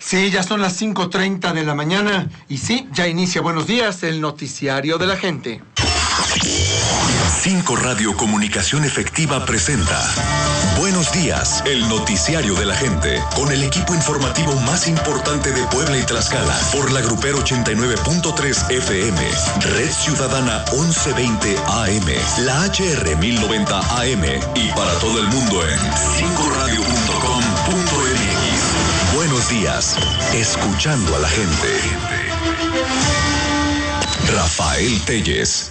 Sí, ya son las 5:30 de la mañana y sí, ya inicia Buenos Días, el noticiario de la gente. 5 Radio Comunicación Efectiva presenta Buenos Días, el noticiario de la gente, con el equipo informativo más importante de Puebla y Tlaxcala, por la Grupero 89.3 FM, Red Ciudadana 1120 AM, la HR 1090 AM y para todo el mundo en 5radio.com.mx. Buenos días, escuchando a la gente. Rafael Telles.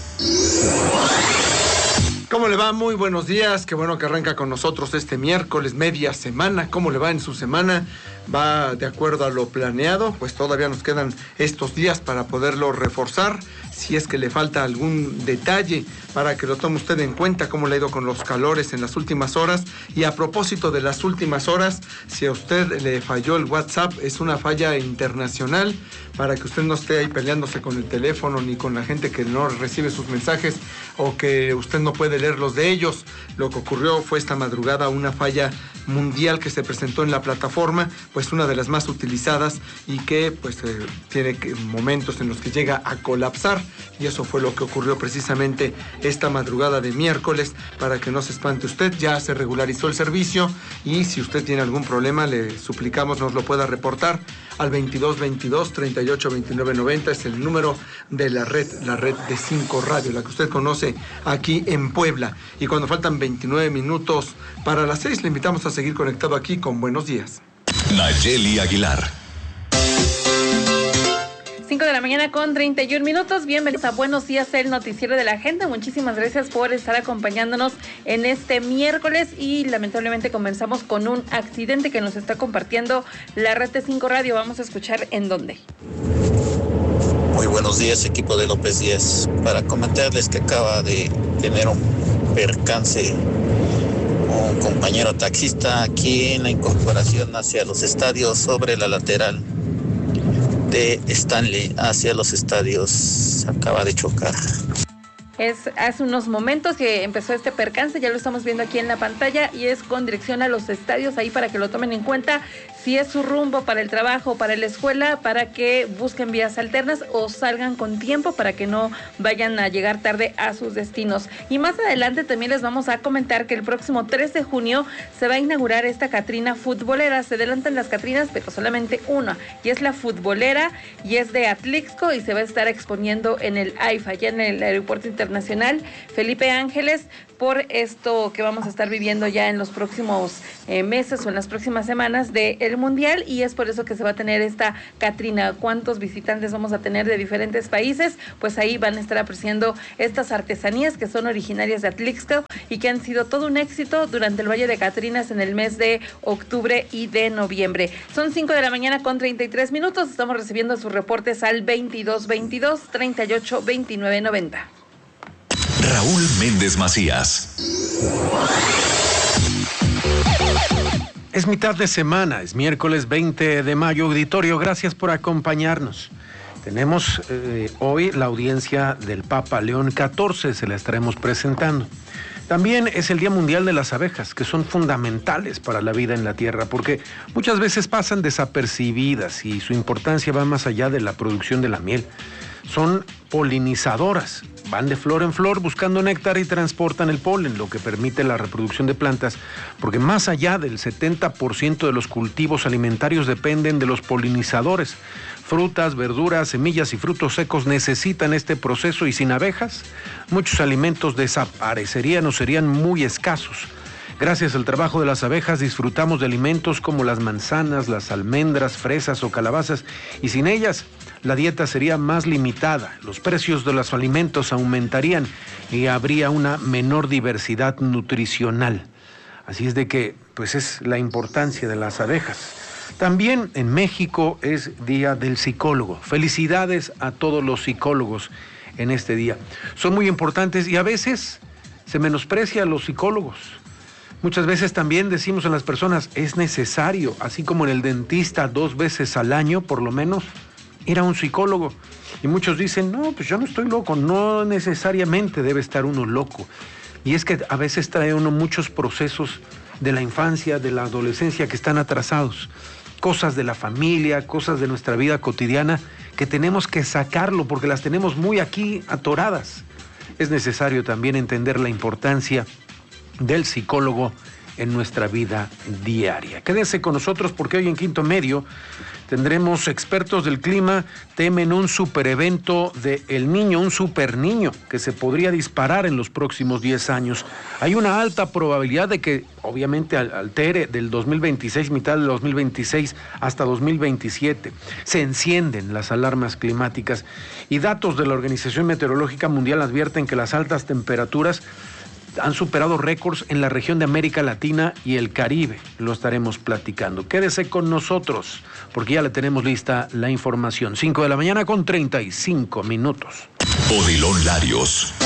¿Cómo le va? Muy buenos días. Qué bueno que arranca con nosotros este miércoles, media semana. ¿Cómo le va en su semana? ¿Va de acuerdo a lo planeado? Pues todavía nos quedan estos días para poderlo reforzar. Si es que le falta algún detalle para que lo tome usted en cuenta, cómo le ha ido con los calores en las últimas horas. Y a propósito de las últimas horas, si a usted le falló el WhatsApp, es una falla internacional, para que usted no esté ahí peleándose con el teléfono ni con la gente que no recibe sus mensajes o que usted no puede leer los de ellos. Lo que ocurrió fue esta madrugada una falla mundial que se presentó en la plataforma, pues una de las más utilizadas y que pues tiene momentos en los que llega a colapsar, y eso fue lo que ocurrió precisamente esta madrugada de miércoles. Para que no se espante usted, ya se regularizó el servicio y si usted tiene algún problema le suplicamos nos lo pueda reportar al 2222-382990, es el número de la red de 5 Radio, la que usted conoce aquí en Puebla. Y cuando faltan 29 minutos para las 6, le invitamos a seguir conectado aquí con Buenos Días. Nayeli Aguilar. 5 de la mañana con 31 minutos. Bienvenidos a Buenos Días, el noticiero de la gente. Muchísimas gracias por estar acompañándonos en este miércoles y lamentablemente comenzamos con un accidente que nos está compartiendo la red de 5 Radio. Vamos a escuchar en dónde. Muy buenos días, equipo de López Díaz. Para comentarles que acaba de tener un percance un compañero taxista aquí en la incorporación hacia los estadios sobre la lateral de Stanley hacia los estadios. Acaba de chocar. Es hace unos momentos que empezó este percance, ya lo estamos viendo aquí en la pantalla y es con dirección a los estadios, ahí para que lo tomen en cuenta si es su rumbo para el trabajo, para la escuela, para que busquen vías alternas o salgan con tiempo para que no vayan a llegar tarde a sus destinos. Y más adelante también les vamos a comentar que el próximo 3 de junio se va a inaugurar esta Catrina futbolera. Se adelantan las Catrinas, pero solamente una, y es la futbolera y es de Atlixco y se va a estar exponiendo en el AIFA, ya en el Aeropuerto Internacional Felipe Ángeles, por esto que vamos a estar viviendo ya en los próximos meses o en las próximas semanas del Mundial, y es por eso que se va a tener esta Catrina. ¿Cuántos visitantes vamos a tener de diferentes países? Pues ahí van a estar apreciando estas artesanías que son originarias de Atlixco y que han sido todo un éxito durante el Valle de Catrinas en el mes de octubre y de noviembre. Son 5 de la mañana con 33 minutos. Estamos recibiendo sus reportes al 2222-382990. Raúl Méndez Macías. Es mitad de semana, es miércoles 20 de mayo. Auditorio, gracias por acompañarnos. Tenemos hoy la audiencia del Papa León XIV, se la estaremos presentando. También es el Día Mundial de las Abejas, que son fundamentales para la vida en la Tierra, porque muchas veces pasan desapercibidas y su importancia va más allá de la producción de la miel. Son polinizadoras, van de flor en flor buscando néctar y transportan el polen, lo que permite la reproducción de plantas, porque más allá del 70% de los cultivos alimentarios dependen de los polinizadores. Frutas, verduras, semillas y frutos secos necesitan este proceso y sin abejas, muchos alimentos desaparecerían o serían muy escasos. Gracias al trabajo de las abejas disfrutamos de alimentos como las manzanas, las almendras, fresas o calabazas, y sin ellas la dieta sería más limitada, los precios de los alimentos aumentarían y habría una menor diversidad nutricional. Así es de que, pues es la importancia de las abejas. También en México es Día del Psicólogo. Felicidades a todos los psicólogos en este día. Son muy importantes y a veces se menosprecia a los psicólogos. Muchas veces también decimos a las personas, es necesario, así como en el dentista 2 veces al año, por lo menos, ir a un psicólogo. Y muchos dicen, no, pues yo no estoy loco. No necesariamente debe estar uno loco. Y es que a veces trae uno muchos procesos de la infancia, de la adolescencia que están atrasados. cosas de la familia, cosas de nuestra vida cotidiana, que tenemos que sacarlo porque las tenemos muy aquí atoradas. Es necesario también entender la importancia del psicólogo en nuestra vida diaria. Quédense con nosotros porque hoy en Quinto Medio tendremos expertos del clima, temen un superevento de El Niño, un super niño que se podría disparar en los próximos 10 años. Hay una alta probabilidad de que obviamente altere del 2026, mitad del 2026 hasta 2027. Se encienden las alarmas climáticas y datos de la Organización Meteorológica Mundial advierten que las altas temperaturas han superado récords en la región de América Latina y el Caribe. Lo estaremos platicando. Quédese con nosotros, porque ya le tenemos lista la información. 5 de la mañana con 35 minutos. Odilon Larios.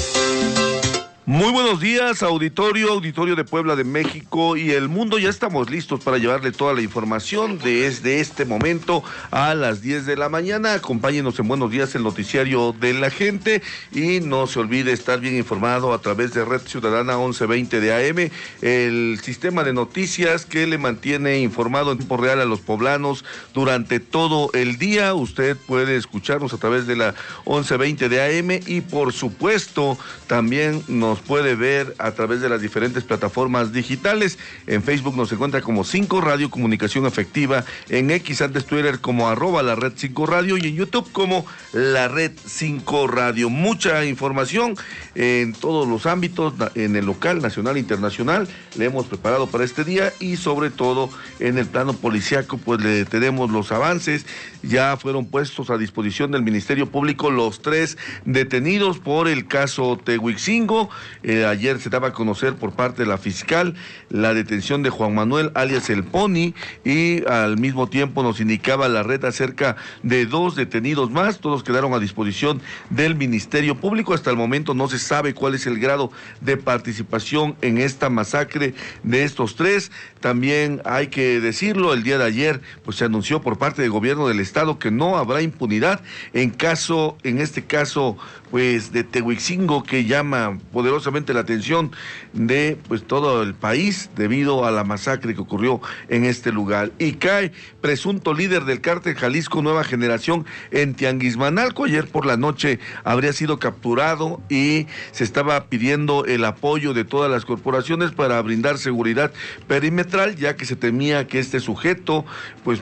Muy buenos días, auditorio de Puebla de México y el mundo. Ya estamos listos para llevarle toda la información desde este momento a las 10 de la mañana. Acompáñenos en Buenos Días, el noticiario de la gente, y no se olvide estar bien informado a través de Red Ciudadana 1120 de AM, el sistema de noticias que le mantiene informado en tiempo real a los poblanos durante todo el día. Usted puede escucharnos a través de la 1120 de AM y por supuesto también nos puede ver a través de las diferentes plataformas digitales. En Facebook nos encuentra como 5 Radio Comunicación Efectiva, en X, antes Twitter, como @la Red 5 Radio, y en YouTube como la Red 5 Radio. Mucha información en todos los ámbitos, en el local, nacional, internacional, le hemos preparado para este día, y sobre todo en el plano policiaco, pues le tenemos los avances. Ya fueron puestos a disposición del Ministerio Público los 3 detenidos por el caso Tehuicingo. Ayer se daba a conocer por parte de la fiscal la detención de Juan Manuel, alias El Pony, y al mismo tiempo nos indicaba la red acerca de 2 detenidos más. Todos quedaron a disposición del Ministerio Público. Hasta el momento no se sabe cuál es el grado de participación en esta masacre de estos 3. También hay que decirlo, el día de ayer pues se anunció por parte del gobierno del estado que no habrá impunidad en este caso pues de Tehuicingo, que llama poderosamente la atención de pues todo el país debido a la masacre que ocurrió en este lugar. Y cae presunto líder del cártel Jalisco Nueva Generación en Tianguismanalco. Ayer por la noche habría sido capturado y se estaba pidiendo el apoyo de todas las corporaciones para brindar seguridad perimetral, ya que se temía que este sujeto pues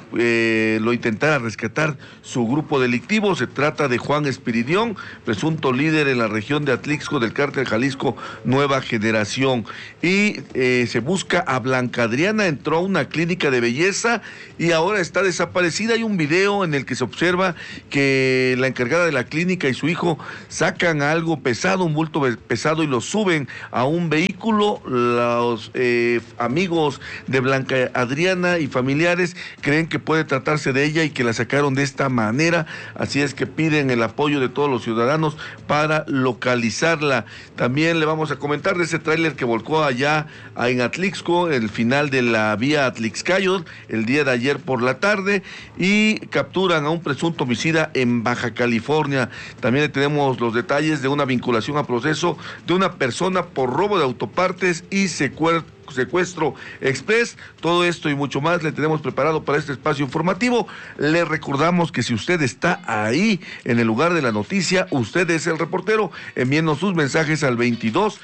lo intentara rescatar su grupo delictivo. Se trata de Juan Espiridión, presunto líder en la región de Atlixco del cártel Jalisco Nueva Generación. Y se busca a Blanca Adriana, entró a una clínica de belleza y ahora está desaparecida. Hay un video en el que se observa que la encargada de la clínica y su hijo sacan algo pesado, un bulto pesado, y lo suben a un vehículo. Los amigos de Blanca Adriana y familiares creen que puede tratarse de ella y que la sacaron de esta manera, así es que piden el apoyo de todos los ciudadanos para localizarla. También le vamos a comentar de ese tráiler que volcó allá en Atlixco, el final de la vía Atlixcayot, el día de ayer por la tarde, y capturan a un presunto homicida en Baja California. También le tenemos los detalles de una vinculación a proceso de una persona por robo de autopartes y secuestro express. Todo esto y mucho más le tenemos preparado para este espacio informativo. Le recordamos que si usted está ahí en el lugar de la noticia, usted es el reportero. Envíenos sus mensajes al 22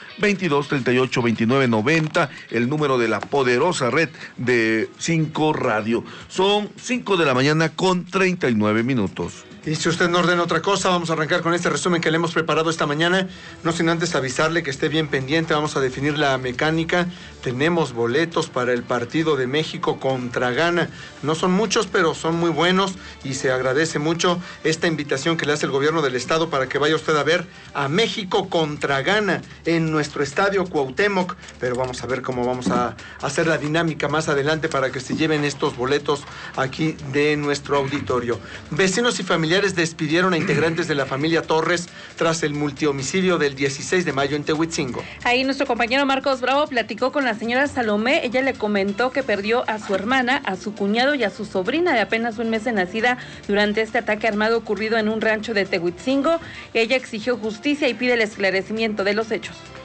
38 29 90, el número de la poderosa red de 5 Radio. Son 5 de la mañana con 39 minutos. Y si usted no ordena otra cosa, vamos a arrancar con este resumen que le hemos preparado esta mañana. No sin antes avisarle que esté bien pendiente. Vamos a definir la mecánica. Tenemos boletos para el partido de México contra Ghana. No son muchos, pero son muy buenos y se agradece mucho esta invitación que le hace el gobierno del estado para que vaya usted a ver a México contra Ghana en nuestro estadio Cuauhtémoc. Pero vamos a ver cómo vamos a hacer la dinámica más adelante para que se lleven estos boletos aquí de nuestro auditorio. Vecinos y familiares despidieron a integrantes de la familia Torres tras el multihomicidio del 16 de mayo en Tehuicingo. Ahí nuestro compañero Marcos Bravo platicó con la señora Salomé. Ella le comentó que perdió a su hermana, a su cuñado y a su sobrina de apenas un mes de nacida durante este ataque armado ocurrido en un rancho de Tehuicingo. Ella exigió justicia y pide el esclarecimiento de los hechos.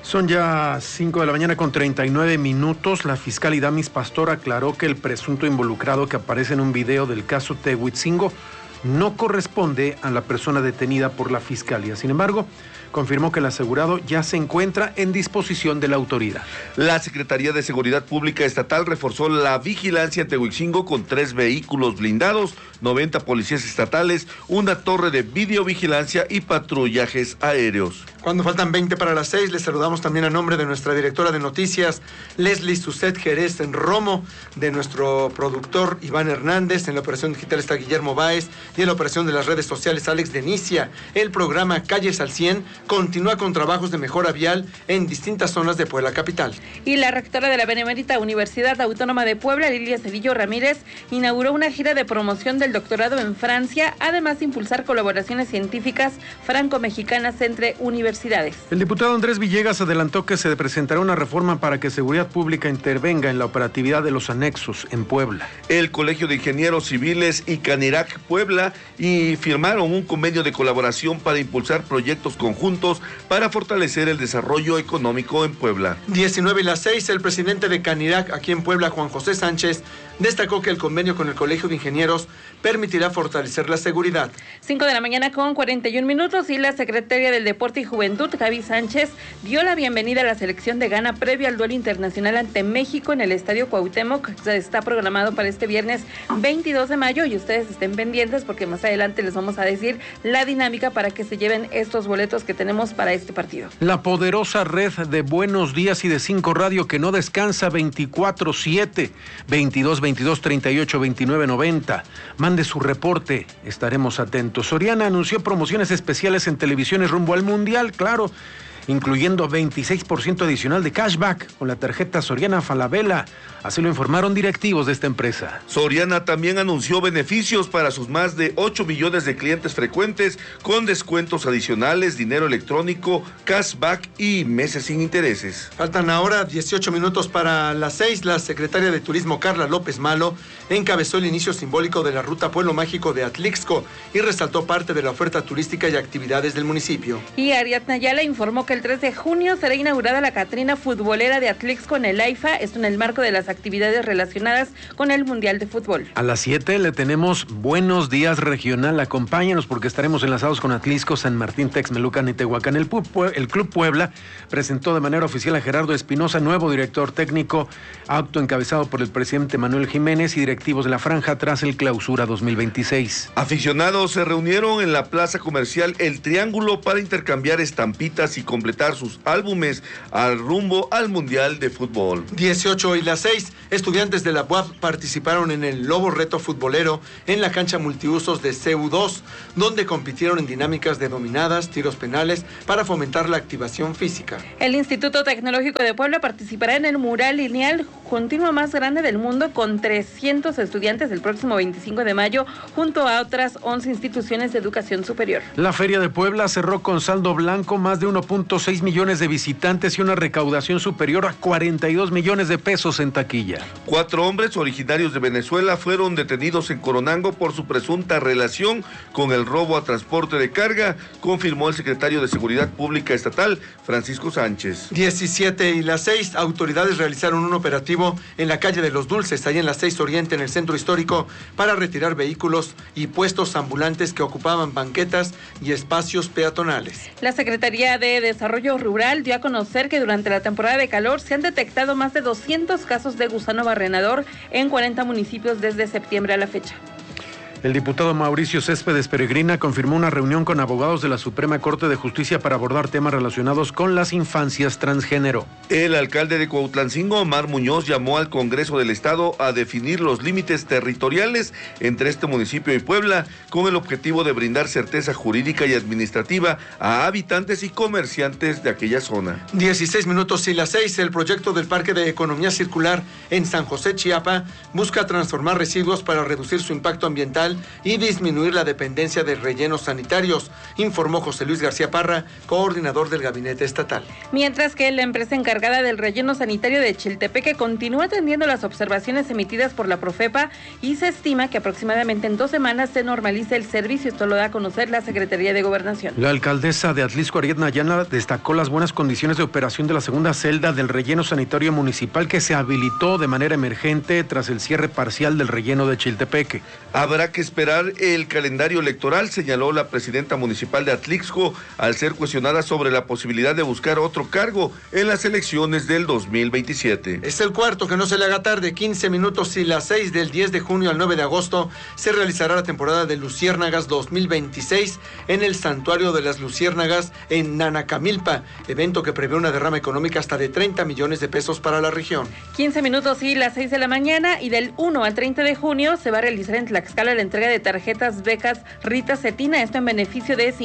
Son ya 5 de la mañana con 39 minutos. La fiscal Idamis Pastor aclaró que el presunto involucrado que aparece en un video del caso Tehuitzingo no corresponde a la persona detenida por la fiscalía. Sin embargo, confirmó que el asegurado ya se encuentra en disposición de la autoridad. La Secretaría de Seguridad Pública Estatal reforzó la vigilancia en Tehuitzingo con 3 vehículos blindados, 90 policías estatales, una torre de videovigilancia y patrullajes aéreos. Cuando faltan 20 para las 6, les saludamos también a nombre de nuestra directora de noticias, Leslie Suset Jerez en Romo, de nuestro productor Iván Hernández, en la operación digital está Guillermo Báez y en la operación de las redes sociales Alex Denicia. El programa Calles al 100 continúa con trabajos de mejora vial en distintas zonas de Puebla capital. Y la rectora de la Benemérita Universidad Autónoma de Puebla, Lilia Cedillo Ramírez, inauguró una gira de promoción del doctorado en Francia, además de impulsar colaboraciones científicas franco-mexicanas entre universidades. El diputado Andrés Villegas adelantó que se presentará una reforma para que Seguridad Pública intervenga en la operatividad de los anexos en Puebla. El Colegio de Ingenieros Civiles y Canirac Puebla firmaron un convenio de colaboración para impulsar proyectos conjuntos para fortalecer el desarrollo económico en Puebla. 19 y las 6, el presidente de Canirac aquí en Puebla, Juan José Sánchez, destacó que el convenio con el Colegio de Ingenieros permitirá fortalecer la seguridad. 5 de la mañana con 41 minutos y la secretaria del Deporte y Juventud, Gaby Sánchez, dio la bienvenida a la selección de Ghana previo al duelo internacional ante México en el Estadio Cuauhtémoc. Está programado para este viernes 22 de mayo y ustedes estén pendientes porque más adelante les vamos a decir la dinámica para que se lleven estos boletos que tenemos para este partido. La poderosa red de Buenos Días y de 5 Radio que no descansa 24/7, 22 38 29 90. Mande su reporte, estaremos atentos. Soriana anunció promociones especiales en televisiones rumbo al Mundial, claro, incluyendo 26% adicional de cashback con la tarjeta Soriana Falabella. Así lo informaron directivos de esta empresa. Soriana también anunció beneficios para sus más de 8 millones de clientes frecuentes con descuentos adicionales, dinero electrónico, cashback y meses sin intereses. Faltan ahora 18 minutos para las 6. La secretaria de Turismo, Carla López Malo, encabezó el inicio simbólico de la Ruta Pueblo Mágico de Atlixco y resaltó parte de la oferta turística y actividades del municipio. Y Ariadna Ayala informó que el 3 de junio será inaugurada la Catrina Futbolera de Atlixco en el AIFA, esto en el marco de las actividades relacionadas con el Mundial de Fútbol. A las 7 le tenemos Buenos Días Regional. Acompáñanos porque estaremos enlazados con Atlixco, San Martín, Texmelucan y Tehuacán. El Club Puebla presentó de manera oficial a Gerardo Espinosa, nuevo director técnico, acto encabezado por el presidente Manuel Jiménez y directivos de la franja tras el Clausura 2026. Aficionados se reunieron en la plaza comercial El Triángulo para intercambiar estampitas y completar sus álbumes al rumbo al Mundial de Fútbol. 18 y las 6, estudiantes de la UAP participaron en el Lobo Reto Futbolero en la cancha multiusos de CU2, donde compitieron en dinámicas de dominadas, tiros penales para fomentar la activación física. El Instituto Tecnológico de Puebla participará en el mural lineal continuo más grande del mundo con 300 estudiantes el próximo 25 de mayo junto a otras 11 instituciones de educación superior. La Feria de Puebla cerró con saldo blanco, más de 1.6 millones de visitantes y una recaudación superior a 42 millones de pesos en taquilla. 4 hombres originarios de Venezuela fueron detenidos en Coronango por su presunta relación con el robo a transporte de carga, confirmó el secretario de Seguridad Pública Estatal, Francisco Sánchez. 17 y las 6, autoridades realizaron un operativo en la calle de Los Dulces, ahí en la 6 Oriente, en el centro histórico, para retirar vehículos y puestos ambulantes que ocupaban banquetas y espacios peatonales. La Secretaría de Desarrollo Rural dio a conocer que durante la temporada de calor se han detectado más de 200 casos de gusano barrenador en 40 municipios desde septiembre a la fecha. El diputado Mauricio Céspedes Peregrina confirmó una reunión con abogados de la Suprema Corte de Justicia para abordar temas relacionados con las infancias transgénero. El alcalde de Cuautlancingo, Omar Muñoz, llamó al Congreso del Estado a definir los límites territoriales entre este municipio y Puebla, con el objetivo de brindar certeza jurídica y administrativa a habitantes y comerciantes de aquella zona. 16 minutos y las 6, el proyecto del Parque de Economía Circular en San José, Chiapa, busca transformar residuos para reducir su impacto ambiental nacional y disminuir la dependencia de rellenos sanitarios, informó José Luis García Parra, coordinador del gabinete estatal. Mientras que la empresa encargada del relleno sanitario de Chiltepeque continúa atendiendo las observaciones emitidas por la Profepa y se estima que aproximadamente en 2 semanas se normalice el servicio. Esto lo da a conocer la Secretaría de Gobernación. La alcaldesa de Atlixco, Ariadna Ayala, destacó las buenas condiciones de operación de la segunda celda del relleno sanitario municipal que se habilitó de manera emergente tras el cierre parcial del relleno de Chiltepeque. Habrá que esperar el calendario electoral, señaló la presidenta municipal de Atlixco, al ser cuestionada sobre la posibilidad de buscar otro cargo en las elecciones del 2027. Es el cuarto, que no se le haga tarde, 15 minutos y las 6 del 10 de junio al 9 de agosto se realizará la temporada de Luciérnagas 2026 en el Santuario de las Luciérnagas en Nanacamilpa, evento que prevé una derrama económica hasta de 30 millones de pesos para la región. 15 minutos y las 6 de la mañana, y del 1 al 30 de junio se va a realizar en Tlaxcala la entrega de tarjetas becas Rita Cetina, esto en beneficio de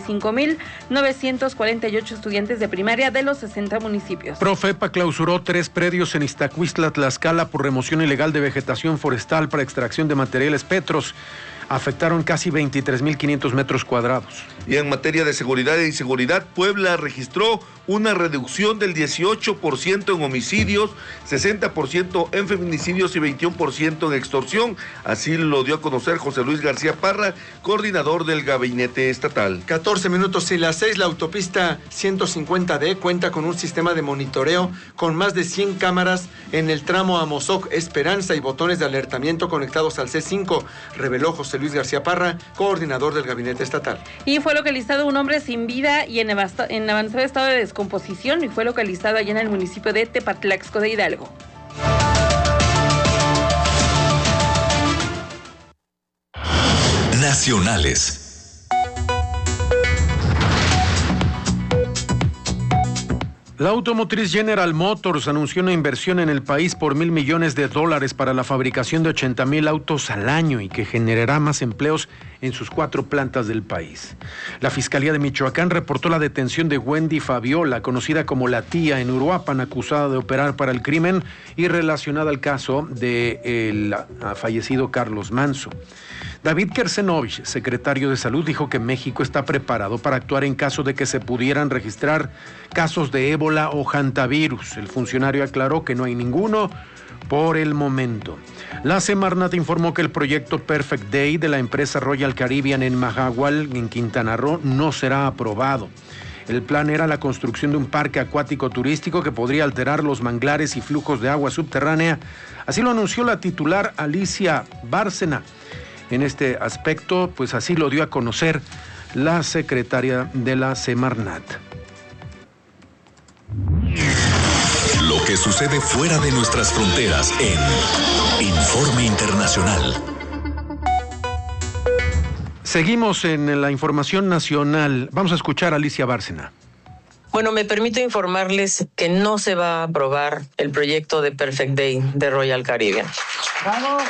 55,948 estudiantes de primaria de los 60 municipios. Profepa clausuró 3 predios en Iztacuistla, Tlaxcala, por remoción ilegal de vegetación forestal para extracción de materiales petros. Afectaron casi 23,500 metros cuadrados. Y en materia de seguridad e inseguridad, Puebla registró una reducción del 18% en homicidios, 60% en feminicidios y 21% en extorsión. Así lo dio a conocer José Luis García Parra, coordinador del gabinete estatal. 14 minutos y las 6, la autopista 150D cuenta con un sistema de monitoreo con más de 100 cámaras en el tramo Amozoc Esperanza y botones de alertamiento conectados al C5, reveló José Luis García Parra, coordinador del gabinete estatal. Y fue localizado un hombre sin vida y en avanzado estado de descomposición, y fue localizado allá en el municipio de Tepatlaxco de Hidalgo. Nacionales. La automotriz General Motors anunció una inversión en el país por $1,000 millones para la fabricación de 80,000 autos al año y que generará más empleos en sus 4 plantas del país. La Fiscalía de Michoacán reportó la detención de Wendy Fabiola, conocida como La Tía, en Uruapan, acusada de operar para el crimen y relacionada al caso del fallecido Carlos Manso. David Kersenovich, secretario de Salud, dijo que México está preparado para actuar en caso de que se pudieran registrar casos de ébola o hantavirus. El funcionario aclaró que no hay ninguno por el momento. La Semarnat informó que el proyecto Perfect Day de la empresa Royal Caribbean en Mahahual, en Quintana Roo, no será aprobado. El plan era la construcción de un parque acuático turístico que podría alterar los manglares y flujos de agua subterránea. Así lo anunció la titular Alicia Bárcena. En este aspecto, pues así lo dio a conocer la secretaria de la Semarnat. Lo que sucede fuera de nuestras fronteras en Informe Internacional. Seguimos en la información nacional. Vamos a escuchar a Alicia Bárcena. Bueno, me permito informarles que no se va a aprobar el proyecto de Perfect Day de Royal Caribbean. ¡Vamos!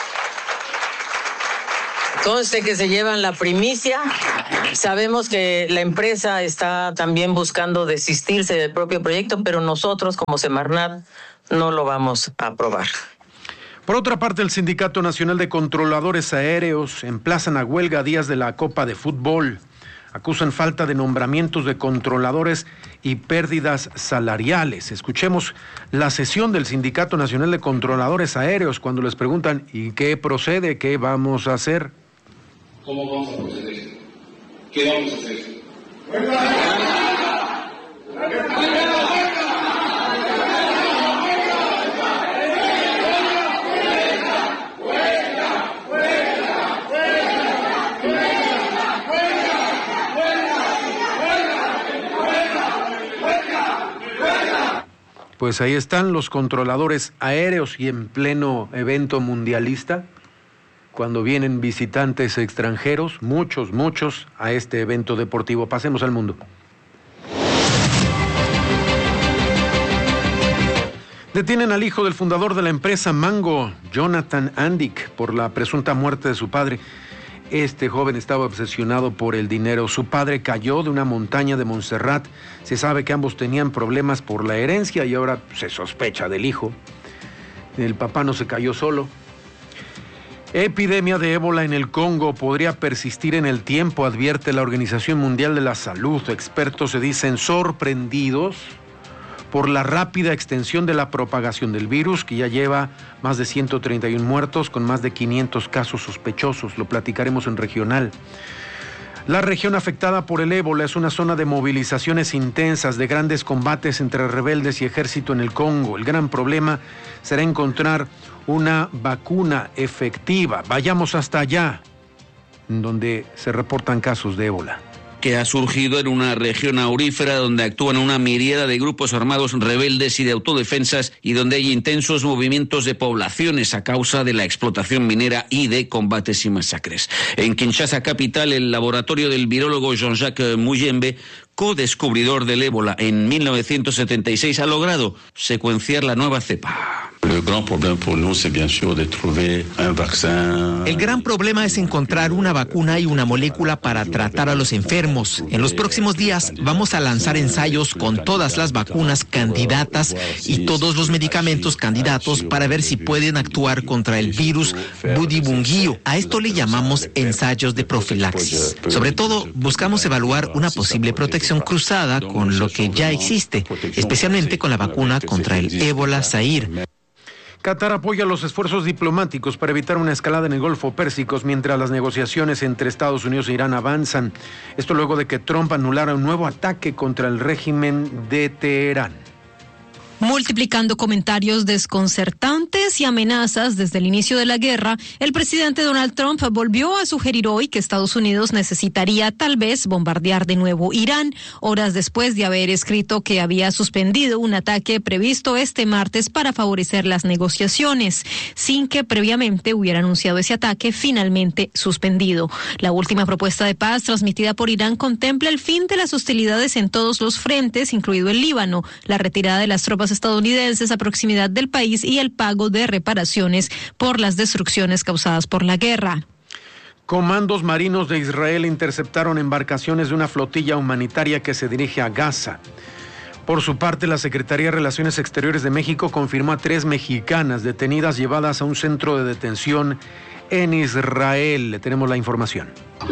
Conste que se llevan la primicia. Sabemos que la empresa está también buscando desistirse del propio proyecto, pero nosotros como Semarnat no lo vamos a aprobar. Por otra parte, el Sindicato Nacional de Controladores Aéreos emplazan a huelga días de la Copa de Fútbol. Acusan falta de nombramientos de controladores y pérdidas salariales. Escuchemos la sesión del Sindicato Nacional de Controladores Aéreos cuando les preguntan ¿y qué procede? ¿Qué vamos a hacer? ¿Cómo vamos a proceder? ¿Qué vamos a hacer? Pues ahí están los controladores aéreos y en pleno evento mundialista, cuando vienen visitantes extranjeros, muchos, a este evento deportivo. Pasemos al mundo. Detienen al hijo del fundador de la empresa Mango, Jonathan Andic, por la presunta muerte de su padre. Este joven estaba obsesionado por el dinero. Su padre cayó de una montaña de Montserrat. Se sabe que ambos tenían problemas por la herencia y ahora se sospecha del hijo. El papá no se cayó solo. Epidemia de ébola en el Congo podría persistir en el tiempo, advierte la Organización Mundial de la Salud. Expertos se dicen sorprendidos por la rápida extensión de la propagación del virus, que ya lleva más de 131 muertos con más de 500 casos sospechosos. Lo platicaremos en Regional. La región afectada por el ébola es una zona de movilizaciones intensas, de grandes combates entre rebeldes y ejército en el Congo. El gran problema será encontrar una vacuna efectiva. Vayamos hasta allá, donde se reportan casos de ébola. Que ha surgido en una región aurífera donde actúan una miríada de grupos armados rebeldes y de autodefensas y donde hay intensos movimientos de poblaciones a causa de la explotación minera y de combates y masacres. En Kinshasa capital, el laboratorio del virólogo Jean-Jacques Muyembe, co-descubridor del ébola en 1976, ha logrado secuenciar la nueva cepa. El gran problema es encontrar una vacuna y una molécula para tratar a los enfermos. En los próximos días vamos a lanzar ensayos con todas las vacunas candidatas y todos los medicamentos candidatos para ver si pueden actuar contra el virus Budibunguio. A esto le llamamos ensayos de profilaxis. Sobre todo, buscamos evaluar una posible protección cruzada con lo que ya existe, especialmente con la vacuna contra el ébola Zaire. Qatar apoya los esfuerzos diplomáticos para evitar una escalada en el Golfo Pérsico mientras las negociaciones entre Estados Unidos e Irán avanzan. Esto luego de que Trump anulara un nuevo ataque contra el régimen de Teherán. Multiplicando comentarios desconcertantes y amenazas desde el inicio de la guerra, el presidente Donald Trump volvió a sugerir hoy que Estados Unidos necesitaría tal vez bombardear de nuevo Irán, horas después de haber escrito que había suspendido un ataque previsto este martes para favorecer las negociaciones, sin que previamente hubiera anunciado ese ataque finalmente suspendido. La última propuesta de paz transmitida por Irán contempla el fin de las hostilidades en todos los frentes, incluido el Líbano, la retirada de las tropas estadounidenses a proximidad del país y el pago de reparaciones por las destrucciones causadas por la guerra. Comandos marinos de Israel interceptaron embarcaciones de una flotilla humanitaria que se dirige a Gaza. Por su parte, la Secretaría de Relaciones Exteriores de México confirmó a 3 mexicanas detenidas llevadas a un centro de detención en Israel. Le tenemos la información.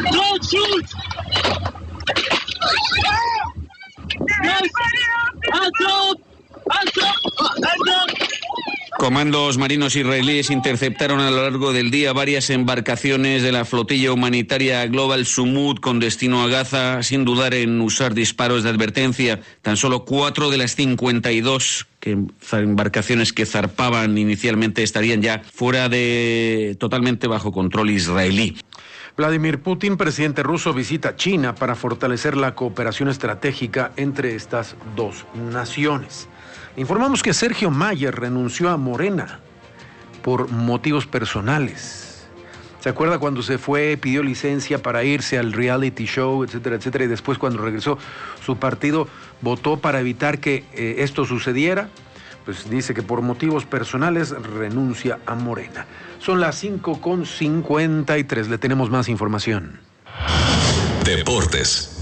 Comandos marinos israelíes interceptaron a lo largo del día varias embarcaciones de la flotilla humanitaria Global Sumud con destino a Gaza, sin dudar en usar disparos de advertencia. Tan solo 4 de las 52 embarcaciones que zarpaban inicialmente estarían ya totalmente bajo control israelí. Vladimir Putin, presidente ruso, visita China para fortalecer la cooperación estratégica entre estas dos naciones. Informamos que Sergio Mayer renunció a Morena por motivos personales. ¿Se acuerda cuando se fue, pidió licencia para irse al reality show, etcétera, etcétera, y después cuando regresó su partido votó para evitar que esto sucediera? Pues dice que por motivos personales renuncia a Morena. Son las 5:53, le tenemos más información. Deportes.